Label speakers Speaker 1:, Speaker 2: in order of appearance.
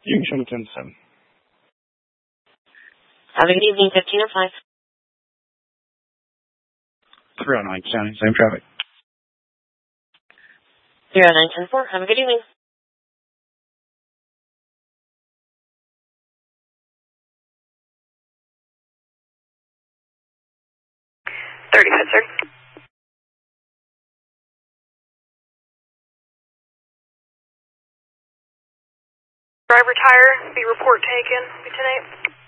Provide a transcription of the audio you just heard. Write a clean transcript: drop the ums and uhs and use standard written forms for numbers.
Speaker 1: You can show me 10-7.
Speaker 2: Have a good evening, 1505.
Speaker 1: 309, sounding, same traffic.
Speaker 2: 0910-4, have a good evening.
Speaker 3: 35, sir. Driver tire, be report taken, Lieutenant.